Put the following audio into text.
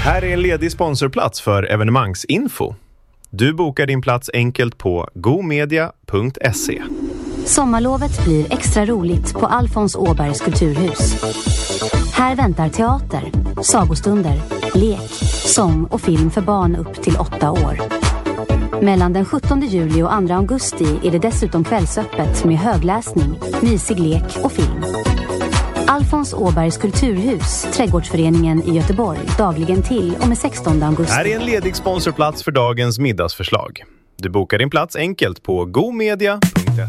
Här är en ledig sponsorplats för evenemangsinfo. Du bokar din plats enkelt på gomedia.se. Sommarlovet blir extra roligt på Alfons Åbergs kulturhus. Här väntar teater, sagostunder, lek, sång och film för barn upp till 8 år. Mellan den 17 juli och 2 augusti är det dessutom kvällsöppet med högläsning, mysig lek och film. Alfons Åbergs kulturhus, Trädgårdsföreningen i Göteborg, dagligen till och med 16 augusti. Här är en ledig sponsorplats för dagens middagsförslag. Du bokar din plats enkelt på gomedia.se.